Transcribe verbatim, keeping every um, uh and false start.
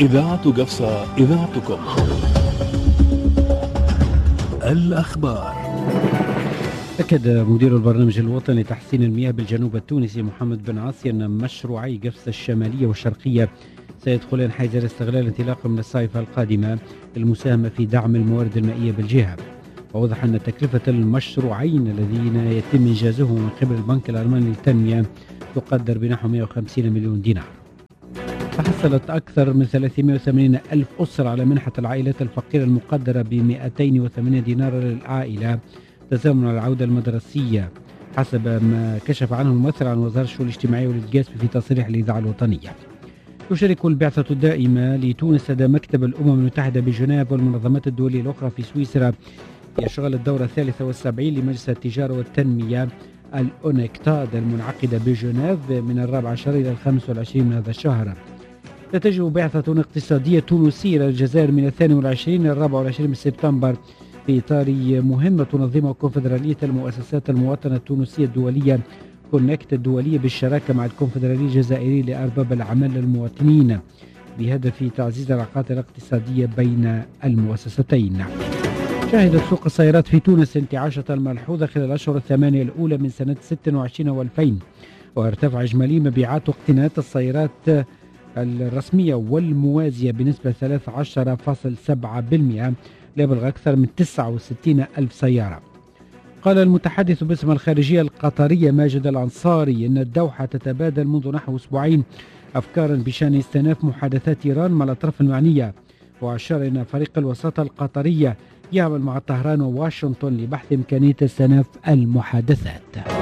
إذاعة قفصة، إذاعتكم. الأخبار. أكد مدير البرنامج الوطني لتحسين المياه بالجنوب التونسي محمد بن عاصي أن مشروعي قفصة الشمالية والشرقية سيدخلان حيز الاستغلال انطلاقا من الصيف القادمة للمساهمة في دعم الموارد المائية بالجهة. ووضح أن تكلفة المشروعين الذين يتم إنجازهم من قبل البنك الألماني للتنمية تقدر بنحو مئة وخمسين مليون دينار. تحصلت أكثر من ثلاثمئة وثمانين ألف أسرة على منحة العائلات الفقيرة المقدرة ب مئتين وثمانية دينار للعائلة تزامن العودة المدرسية، حسب ما كشف عنه الممثل عن وزارة الشؤون الاجتماعية والإسكان في تصريح الإذاعة الوطنية. تشارك البعثة الدائمة لتونس لدى مكتب الأمم المتحدة بجنيف والمنظمات الدولية الأخرى في سويسرا في إشغال الدورة الثالثة والسبعين لمجلس التجارة والتنمية الأونكتاد المنعقدة بجنيف من الرابع عشر إلى الخامس والعشرين من هذا الشهر. تتجه بعثة اقتصادية تونسية إلى الجزائر من الثاني والعشرين إلى الرابع والعشرين من سبتمبر في إطار مهمة تنظمها كونفدرالية المؤسسات المواطنة التونسية الدولية كونكت الدولية بالشراكة مع الكونفدرالية الجزائرية لأرباب الأعمال المواطنين بهدف تعزيز العلاقات الاقتصادية بين المؤسستين. شهدت سوق السيارات في تونس انتعاشة ملحوظة خلال الأشهر الثمانية الأولى من سنة ستة وعشرين وألفين، وارتفع إجمالي مبيعات واقتناءات السيارات الرسمية والموازية بنسبة ثلاثة عشر فاصلة سبعة بالمئة ليبلغ أكثر من تسعة وستين ألف سيارة. قال المتحدث باسم الخارجية القطرية ماجد الأنصاري إن الدوحة تتبادل منذ نحو أسبوعين أفكارا بشأن استئناف محادثات إيران مع الأطراف المعنية، وأشار إن فريق الوساطة القطرية يعمل مع طهران وواشنطن لبحث إمكانية استئناف المحادثات.